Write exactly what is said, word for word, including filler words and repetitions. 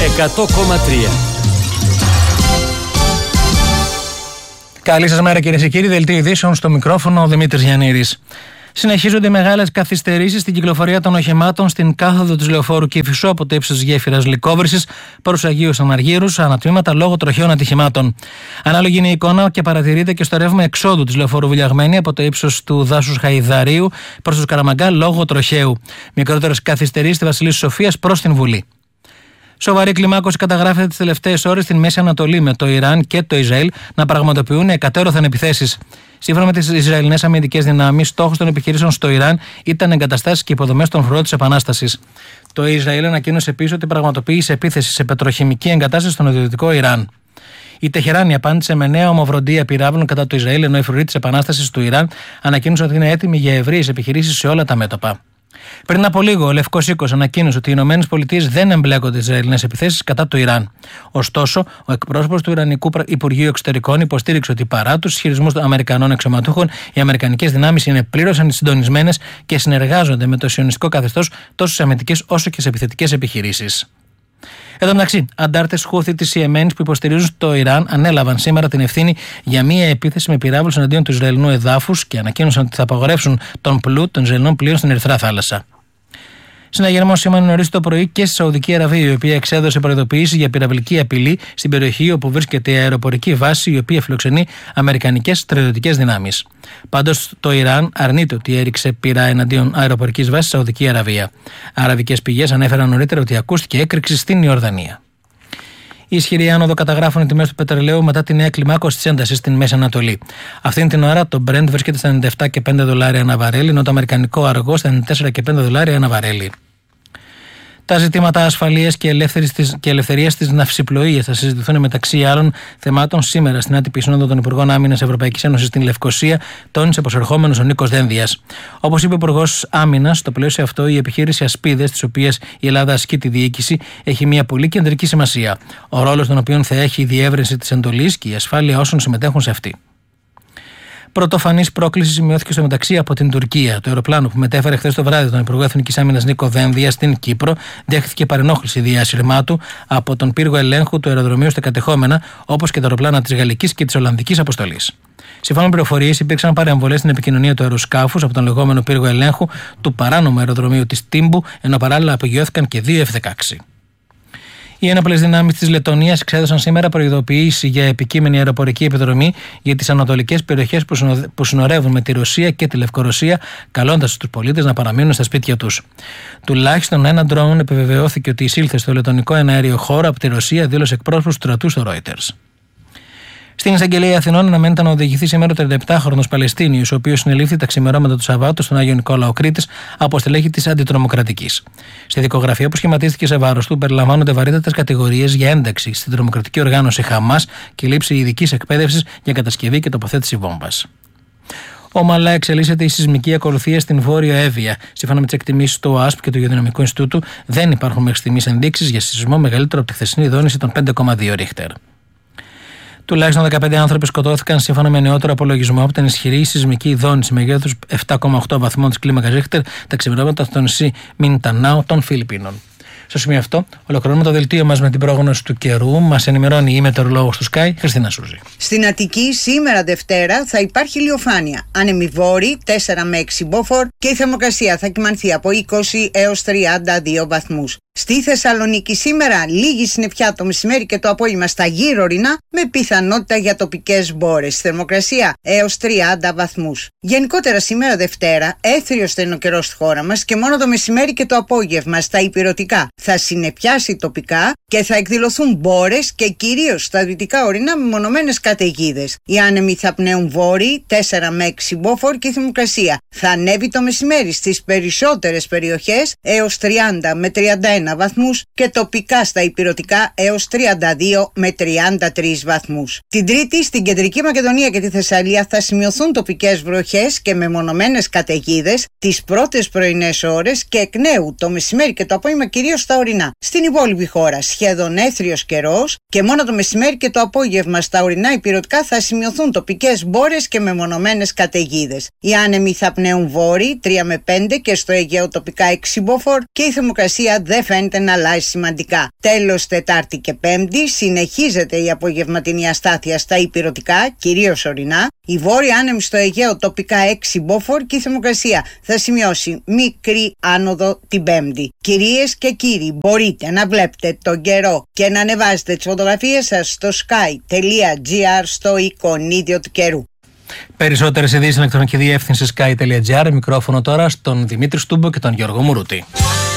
εκατό κόμμα τρία. Καλή σας μέρα κυρίες και κύριοι, δελτίο ειδήσεων στο μικρόφωνο ο Δημήτρης Γιαννίδης. Συνεχίζονται οι μεγάλες καθυστερήσεις στην κυκλοφορία των οχημάτων στην κάθοδο της Λεωφόρου Κηφισού από το ύψος της γέφυρας Λυκόβρυσης προς Αγίους Αναργύρους, ανατμήματα λόγω τροχαίων ατυχημάτων. Ανάλογη είναι η εικόνα και παρατηρείται και στο ρεύμα εξόδου της Λεωφόρου Βουλιαγμένη από το ύψος του δάσους Χαϊδαρίου προς τους Καραμαγκά λόγω τροχαίου. Μικρότερες καθυστερήσεις στη Βασιλής Σοφίας προς την Βουλή. Σοβαρή κλιμάκωση καταγράφεται τις τελευταίες ώρες στην Μέση Ανατολή, με το Ιράν και το Ισραήλ να πραγματοποιούν εκατέρωθεν επιθέσεις. Σύμφωνα με τις Ισραηλινές αμυντικές δυνάμεις, στόχος των επιχειρήσεων στο Ιράν ήταν εγκαταστάσεις και υποδομές των φρουρών της Επανάστασης. Το Ισραήλ ανακοίνωσε επίσης ότι πραγματοποίησε επίθεση σε πετροχημική εγκατάσταση στο νοτιοδυτικό Ιράν. Η Τεχεράνη απάντησε με νέα ομοβροντία πυράβλων κατά του Ισραήλ, ενώ οι φρουροί της Επανάστασης του Ιράν ανακοίνωσαν ότι είναι έτοιμοι για ευρείες επιχειρήσεις σε όλα τα μέτωπα. Πριν από λίγο, ο Λευκός Οίκος ανακοίνωσε ότι οι ΗΠΑ δεν εμπλέκονται στις Ισραηλινές επιθέσεις κατά του Ιράν. Ωστόσο, ο εκπρόσωπος του Ιρανικού Υπουργείου Εξωτερικών υποστήριξε ότι παρά τους ισχυρισμούς των Αμερικανών αξιωματούχων, οι αμερικανικές δυνάμεις είναι πλήρως συντονισμένες και συνεργάζονται με το σιωνιστικό καθεστώς τόσο σε αμυντικές όσο και σε επιθετικές επιχειρήσεις. Εν τω μεταξύ, αντάρτες Χούθη της Ιεμένης που υποστηρίζουν το Ιράν ανέλαβαν σήμερα την ευθύνη για μία επίθεση με πυράβλους εναντίον του Ισραηλινού εδάφους και ανακοίνωσαν ότι θα απαγορεύσουν τον πλούτ των Ισραηλινών πλοίων στην Ερυθρά Θάλασσα. Συναγερμό σήμερα νωρίς το πρωί και στη Σαουδική Αραβία, η οποία εξέδωσε προειδοποιήσεις για πυραυλική απειλή στην περιοχή όπου βρίσκεται η αεροπορική βάση, η οποία φιλοξενεί αμερικανικές στρατιωτικές δυνάμεις. Πάντως, το Ιράν αρνείται ότι έριξε πυρά εναντίον αεροπορικής βάσης στη Σαουδική Αραβία. Αραβικές πηγές ανέφεραν νωρίτερα ότι ακούστηκε έκρηξη στην Ιορδανία. Η ισχυρή άνοδο καταγράφουν οι τιμές του πετρελαίου μετά τη νέα κλιμάκωση της έντασης στην Μέση Ανατολή. Αυτήν την ώρα το Brent βρίσκεται στα ενενήντα επτά και πέντε δολάρια ανά βαρέλι, ενώ το αμερικανικό αργό στα ενενήντα τέσσερα και πέντε δολάρια ανά βαρέλι. Τα ζητήματα ασφαλείας και, και ελευθερίας της ναυσιπλοείας θα συζητηθούν μεταξύ άλλων θεμάτων σήμερα στην άτυπη σύνοδο των Υπουργών Άμυνας Ευρωπαϊκής Ένωσης στην Λευκοσία, τόνισε προσερχόμενος ο Νίκος Δένδιας. Όπως είπε ο Υπουργός Άμυνας, στο πλαίσιο αυτό η επιχείρηση Ασπίδες, της οποίας η Ελλάδα ασκεί τη διοίκηση, έχει μια πολύ κεντρική σημασία. Ο ρόλος τον οποίο θα έχει η διεύρυνση της εντολής και η ασφάλεια όσων συμμετέχουν σε αυτή. Πρωτοφανής πρόκληση σημειώθηκε στο μεταξύ από την Τουρκία. Το αεροπλάνο που μετέφερε χθες το βράδυ τον Υπουργό Εθνικής Άμυνας Νίκο Δένδια στην Κύπρο δέχθηκε παρενόχληση διασυρμάτου από τον πύργο ελέγχου του αεροδρομίου στα κατεχόμενα, όπως και τα αεροπλάνα της Γαλλικής και της Ολλανδικής αποστολής. Σύμφωνα με πληροφορίες, υπήρξαν παρεμβολές στην επικοινωνία του αεροσκάφους από τον λεγόμενο πύργο ελέγχου του παράνομου αεροδρομίου της Τύμπου, ενώ παράλληλα απογειώθηκαν και δύο εφ δεκαέξι. Οι ένοπλες δυνάμεις της Λετωνίας εξέδωσαν σήμερα προειδοποίηση για επικείμενη αεροπορική επιδρομή για τις ανατολικές περιοχές που συνορεύουν με τη Ρωσία και τη Λευκορωσία, καλώντας τους πολίτες να παραμείνουν στα σπίτια τους. Τουλάχιστον ένα ντρόουν επιβεβαιώθηκε ότι εισήλθε στο λετωνικό εναέριο χώρο από τη Ρωσία, δήλωσε εκπρόσωπος του στρατού στο Reuters. Στην εισαγγελία Αθηνών αναμένεται να οδηγηθεί σήμερα ο τριανταεπτάχρονος Παλαιστίνιος, ο οποίος συνελήφθη τα ξημερώματα του Σαββάτου στον Άγιο Νικόλαο Κρήτης από στελέχη της Αντιτρομοκρατικής. Στη δικογραφία που σχηματίστηκε σε βάρος του περιλαμβάνονται βαρύτατες κατηγορίες για ένταξη στην τρομοκρατική οργάνωση Χαμάς και λήψη ειδικής εκπαίδευσης για κατασκευή και τοποθέτηση βόμβας. Ομαλά εξελίσσεται η σεισμική ακολουθία στην Βόρεια Εύβοια. Σύμφωνα με τις εκτιμήσεις του ΟΑΣΠ και του Γεωδυναμικού Ινστιτούτου, δεν υπάρχουν μέχρι στιγμής ενδείξεις για σεισμό μεγαλύτερο από τη χθεσινή δόνηση των πέντε κόμμα δύο ρίχτερ. Τουλάχιστον δεκαπέντε άνθρωποι σκοτώθηκαν σύμφωνα με νεότερο απολογισμό από την ισχυρή σεισμική δόνηση μεγέθους επτά κόμμα οκτώ βαθμών της κλίμακας Ρίχτερ τα ξημερώματα στο νησί Μιντανάο των Φιλιππίνων. Στο σημείο αυτό, ολοκληρώνουμε το δελτίο μας με την πρόγνωση του καιρού. Μας ενημερώνει η μετεωρολόγος του Sky, Χριστίνα Σούζη. Στην Αττική, σήμερα Δευτέρα, θα υπάρχει ηλιοφάνεια. Άνεμη βόρη, τέσσερα με έξι μποφόρ και η θερμοκρασία θα κυμανθεί από είκοσι έως τριάντα δύο βαθμούς. Στη Θεσσαλονίκη σήμερα λίγη συννεφιά το μεσημέρι και το απόγευμα στα γύρω ορεινά με πιθανότητα για τοπικές μπόρες. Θερμοκρασία έως τριάντα βαθμούς. Γενικότερα σήμερα Δευτέρα έθριος θα είναι ο καιρός στη χώρα μας και μόνο το μεσημέρι και το απόγευμα στα ηπειρωτικά θα συννεφιάσει τοπικά και θα εκδηλωθούν μπόρες και κυρίως στα δυτικά ορεινά με μονομένες καταιγίδες. Οι άνεμοι θα πνέουν βόρειοι τέσσερα με έξι μποφόρ και η θερμοκρασία θα ανέβει το μεσημέρι στις περισσότερες περιοχές έως τριάντα με τριάντα ένα βαθμούς και τοπικά στα ηπειρωτικά έως τριάντα δύο με τριάντα τρεις βαθμούς. Την Τρίτη στην Κεντρική Μακεδονία και τη Θεσσαλία θα σημειωθούν τοπικές βροχές και μεμονωμένες καταιγίδες τις πρώτες πρωινές ώρες και εκ νέου το μεσημέρι και το απόγευμα κυρίως στα ορεινά. Στην υπόλοιπη χώρα σχεδόν έθριος καιρός και μόνο το μεσημέρι και το απόγευμα στα ορεινά ηπειρωτικά θα σημειωθούν τοπικές μπόρες και μεμονωμένες καταιγίδες. Οι άνεμοι θα πνέουν βόρειοι τρία με πέντε και στο Αιγαίο τοπικά έξι μποφόρ και η θερμοκρασία δεύτερη φαίνεται να αλλάζει σημαντικά. Τέλος, Τετάρτη και Πέμπτη συνεχίζεται η απογευματινή αστάθεια στα ηπειρωτικά, κυρίως ορεινά. Η βόρεια άνεμη στο Αιγαίο τοπικά έξι μποφόρ και η θερμοκρασία θα σημειώσει μικρή άνοδο την Πέμπτη. Κυρίες και κύριοι, μπορείτε να βλέπετε τον καιρό και να ανεβάζετε τις φωτογραφίες σας στο sky τελεία gr στο εικονίδιο του καιρού. Περισσότερες ειδήσεις στην ηλεκτρονική διεύθυνση sky τελεία gr. Μικρόφωνο τώρα στον Δημήτρη Στούμπο και τον Γιώργο Μουρούτη.